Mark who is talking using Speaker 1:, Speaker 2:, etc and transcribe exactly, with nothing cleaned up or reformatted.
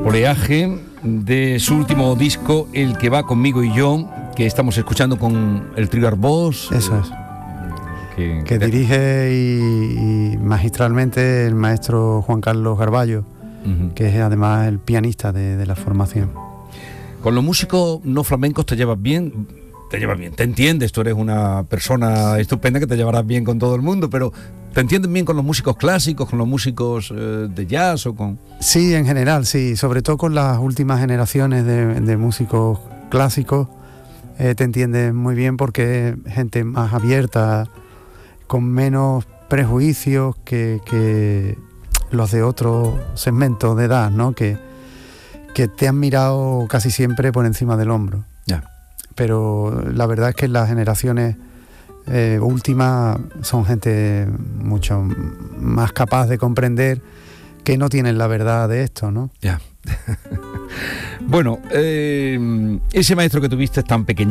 Speaker 1: Oleaje, de su último disco, El que va conmigo y yo, que estamos escuchando con el trío Arbós.
Speaker 2: Eso es.
Speaker 1: Que,
Speaker 2: que dirige y, y magistralmente el maestro Juan Carlos Garballo, uh-huh. que es además el pianista de, de la formación.
Speaker 1: ¿Con los músicos no flamencos te llevas bien? Te llevas bien, te entiendes, tú eres una persona estupenda que te llevarás bien con todo el mundo, pero ¿te entiendes bien con los músicos clásicos, con los músicos eh, de jazz o con...?
Speaker 2: Sí, en general, sí, sobre todo con las últimas generaciones de, de músicos clásicos, eh, te entiendes muy bien porque es gente más abierta, con menos prejuicios que, que los de otros segmentos de edad, ¿no? Que, que te han mirado casi siempre por encima del hombro.
Speaker 1: Ya.
Speaker 2: Pero la verdad es que las generaciones eh, últimas son gente mucho más capaz de comprender que no tienen la verdad de esto, ¿no?
Speaker 1: Ya. Bueno, eh, ese maestro que tuviste es tan pequeño.